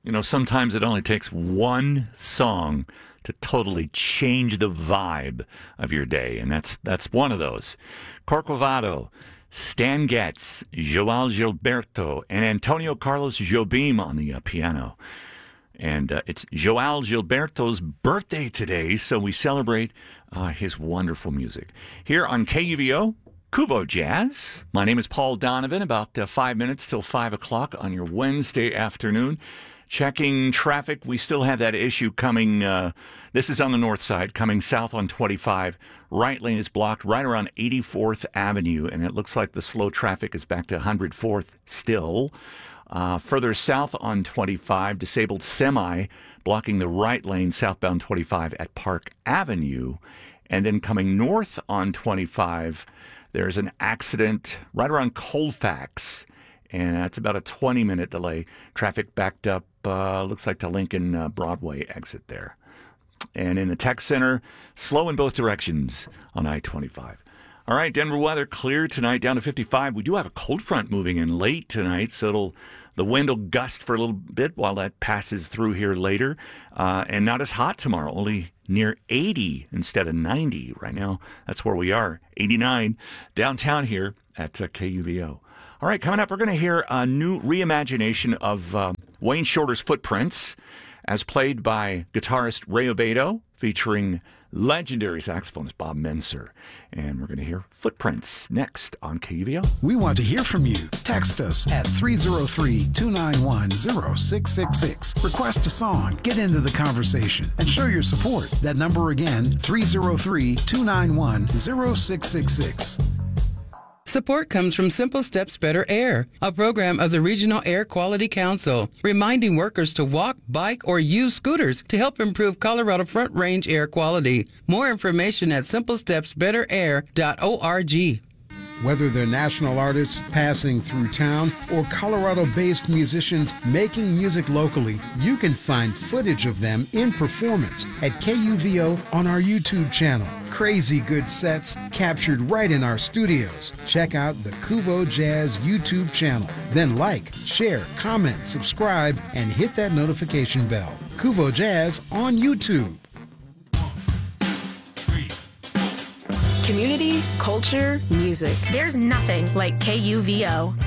You know, sometimes it only takes one song to totally change the vibe of your day, and that's one of those. Corcovado, Stan Getz, Joao Gilberto, and Antonio Carlos Jobim on the piano. And it's Joao Gilberto's birthday today, so we celebrate his wonderful music. Here on KUVO, Kuvo Jazz. My name is Paul Donovan, about 5 minutes till 5 o'clock on your Wednesday afternoon. Checking traffic, we still have that issue coming. This is on the north side, coming south on 25. Right lane is blocked right around 84th Avenue, and it looks like the slow traffic is back to 104th still. Further south on 25, disabled semi blocking the right lane southbound 25 at Park Avenue. And then coming north on 25, there's an accident right around Colfax, and that's about a 20-minute delay. Traffic backed up, looks like to Lincoln Broadway exit there. And in the tech center, slow in both directions on I-25. All right, Denver weather clear tonight, down to 55. We do have a cold front moving in late tonight, so the wind will gust for a little bit while that passes through here later. And not as hot tomorrow, only near 80 instead of 90 right now. That's where we are, 89 downtown here at KUVO. All right, coming up, we're going to hear a new reimagination of Wayne Shorter's Footprints, as played by guitarist Ray Obedo, featuring legendary saxophonist Bob Menser. And we're going to hear Footprints next on KUVO. We want to hear from you. Text us at 303-291-0666. Request a song, get into the conversation, and show your support. That number again, 303-291-0666. Support comes from Simple Steps Better Air, a program of the Regional Air Quality Council, reminding workers to walk, bike, or use scooters to help improve Colorado Front Range air quality. More information at simplestepsbetterair.org. Whether they're national artists passing through town or Colorado-based musicians making music locally, you can find footage of them in performance at KUVO on our YouTube channel. Crazy good sets captured right in our studios. Check out the Kuvo Jazz YouTube channel. Then like, share, comment, subscribe, and hit that notification bell. Kuvo Jazz on YouTube. Community, culture, music. There's nothing like KUVO.